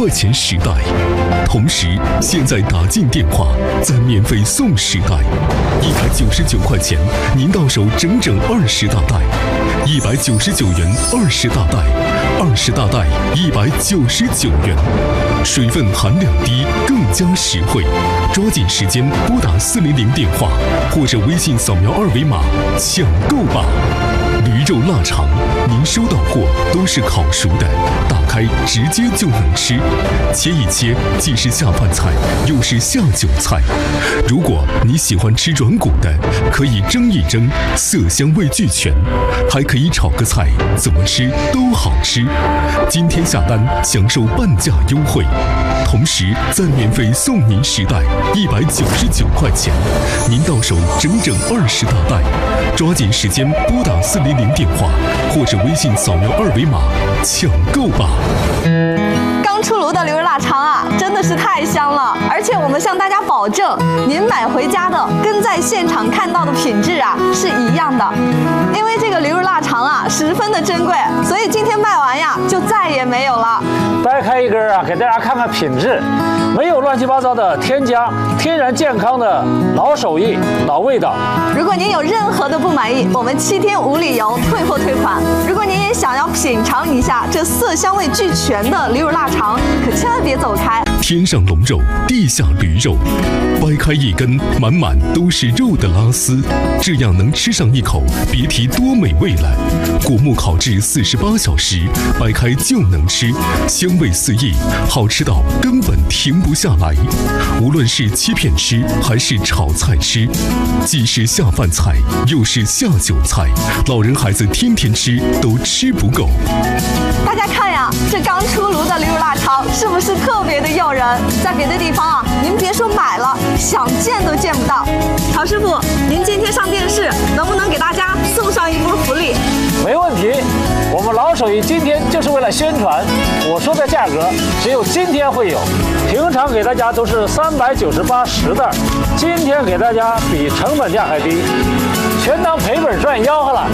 块钱时代。同时，现在打进电话再免费送时代，199块钱您到手整整20大袋，199元20大袋，20大袋199元，水分含量低，更加实惠。抓紧时间拨打400电话或者微信扫描2维码抢购吧！驴肉腊肠，您收到货都是烤熟的，打开直接就能吃，切一切既是下饭菜，又是下酒菜。如果你喜欢吃软骨的，可以蒸一蒸，色香味俱全，还可以炒个菜，怎么吃都好吃。今天下单享受半价优惠，同时再免费送您时代199块钱，您到手整整20大袋。抓紧时间拨打400电话或者微信扫描2维码抢购吧！ 刚出炉的驴肉腊肠啊，真的是太香了！而且我们向大家保证，您买回家的跟在现场看到的品质啊是一样的。因为这个驴肉腊肠啊十分的珍贵，所以今天卖完呀就再也没有了。 掰开一根啊，给大家看看品质，没有乱七八糟的添加，天然健康的老手艺、老味道。 如果您有任何的不满意，我们7天无理由退货退款。如果您也想要品尝一下这色香味俱全的驴肉腊肠，可千万别走开。 天上龙肉，地下驴肉，掰开一根，满满都是肉的拉丝，这样能吃上一口，别提多美味了。果木烤制48小时，掰开就能吃，香味四溢，好吃到根本停不下来。无论是切片吃还是炒菜吃，既是下饭菜，又是下酒菜，老人孩子天天吃都吃不够。 大家看呀，这刚出炉的驴肉腊肠是不是特别的诱人？在别的地方啊，您别说买了，想见都见不到。曹师傅，您今天上电视，能不能给大家送上一波福利？ 没问题，我们老手艺今天就是为了宣传，我说的价格只有今天会有，平常给大家都是39810袋，今天给大家比成本价还低，全当赔本赚吆喝了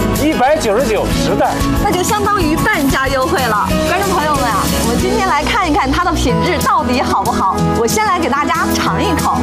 ，19910袋， 那就相当于半价优惠了。观众朋友们啊，我们今天来看一看它的品质到底好不好。我先来给大家尝一口，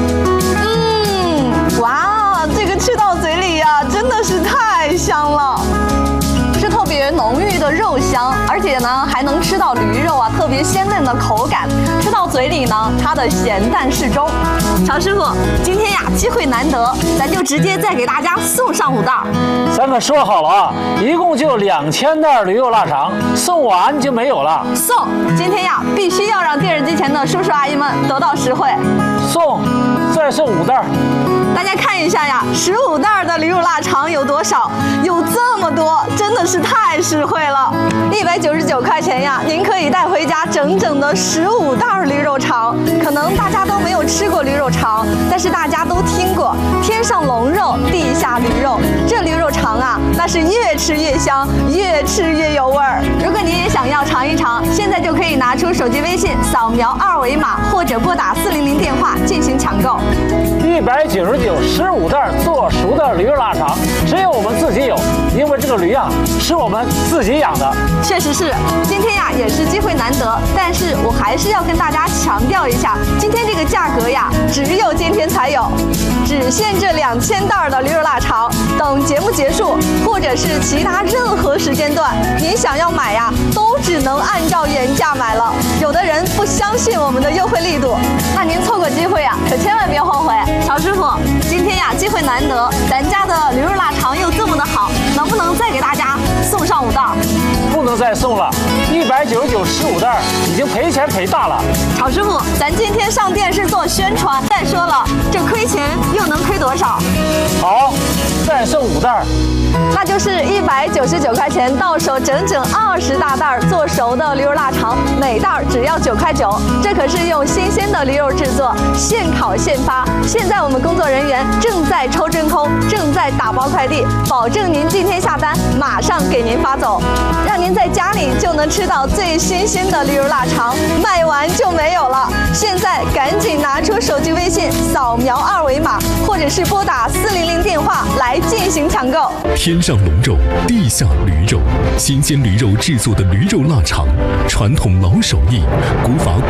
哇，这个吃到嘴里呀，真的是太香了。是特别浓郁的肉香，而且呢还能吃到驴肉啊特别鲜嫩的口感，吃到嘴里呢它的咸淡适中。曹师傅，今天呀机会难得，咱就直接再给大家送上5袋。 咱可说好了啊，一共就2000袋驴肉腊肠，送完就没有了。 送！今天呀必须要让电视机前的叔叔阿姨们得到实惠。 送，再送5袋。 大家看一下呀，15袋的驴肉腊肠有多少？有这么多，真的是太实惠了。199块钱呀，您可以带回家整整的15袋驴肉肠。可能大家都没有吃过驴肉肠，但是大家都听过天上龙肉，地下驴肉。这驴肉肠啊，那是越吃越香，越吃越有味儿。如果您也想要尝一尝，现在就可以拿出手机微信扫描2维码，或者拨打400电话进行抢购。 199 15袋做熟的驴肉腊肠，只有我们自己有，因为这个驴啊是我们自己养的。 确实是，今天呀也是机会难得，但是我还是要跟大家强调一下，今天这个价格呀只有今天才有，只限这2000袋的驴肉腊肠。等节目结束，或者是其他任何时间段，您想要买呀，都只能按照原价买了。有的人不相信我们的优惠力度，那您错过机会呀，可千万别后悔。曹师傅，今天呀机会难得，咱家的驴肉腊肠又这么的好，能不能再给大家送上5袋？ 不能再送了，199 15袋已经赔钱赔大了。 曹师傅，咱今天上电视做宣传，再说了，这亏钱又能亏多少？ 好，再送5袋。 那就是199块钱，到手整整20大袋做熟的驴肉腊肠，每袋只要9块9。这可是用新鲜的驴肉制作，现烤现发。现在我们工作人员正在抽真空，正在打包快递，保证您今天下单马上给您发走，让您在家里就能吃到最新鲜的驴肉腊肠，卖完就没有了。现在赶紧拿出手机微信扫描2维码，或者是拨打400电话来进行抢购。 天上龙肉，地下驴肉，新鲜驴肉制作的驴肉腊肠，传统老手艺，古法